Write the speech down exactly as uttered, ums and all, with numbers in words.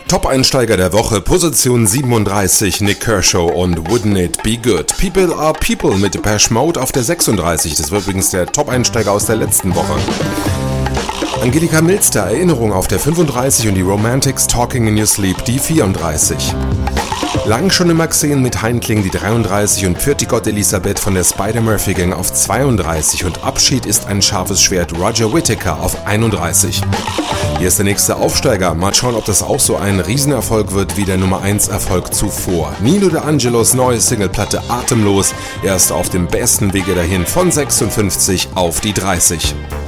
Top-Einsteiger der Woche, Position siebenunddreißig, Nick Kershaw und Wouldn't It Be Good. People Are People mit Depeche Mode auf der sechsunddreißig. Das war übrigens der Top-Einsteiger aus der letzten Woche. Angelika Milster, Erinnerung auf der fünfunddreißig und die Romantics Talking in Your Sleep, die vierunddreißig. Lang schon immer gesehen mit Heintling, die dreiunddreißig und Pfirti Gott Elisabeth von der Spider-Murphy-Gang auf zweiunddreißig und Abschied ist ein scharfes Schwert, Roger Whittaker auf einunddreißig. Hier ist der nächste Aufsteiger, mal schauen, ob das auch so ein Riesenerfolg wird wie der Nummer eins Erfolg zuvor. Nino De Angelos neue Singleplatte Atemlos, er ist auf dem besten Wege dahin von sechsundfünfzig auf die dreißig.